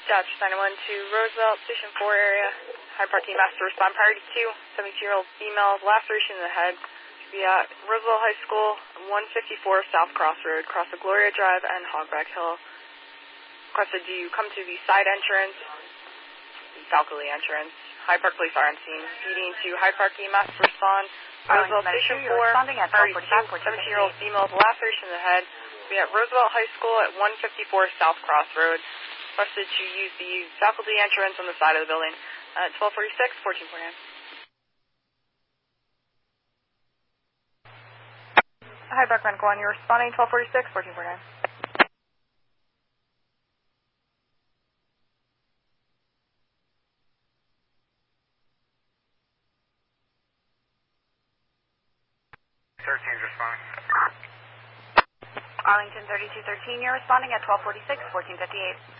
Dodge 911 to Roosevelt, Station 4 area. Hyde Park EMS to respond priority 2. 72-year-old female, laceration in the head. To be at Roosevelt High School, 154 South Cross Road, cross the Gloria Drive and Hogback Hill. Requested you come to the side entrance, the faculty entrance. Hyde Park Police are on scene. Speeding to Hyde Park EMS to respond. Roosevelt Station 4, priority 2. 17-year-old female, laceration in the head. To be at Roosevelt High School at 154 South Cross Road. Requested to use the faculty entrance on the side of the building at 1246, 1449. Hyde Park Medical 1, you're responding 1246, 1449. Arlington 3213, you're responding at 1246, 1458.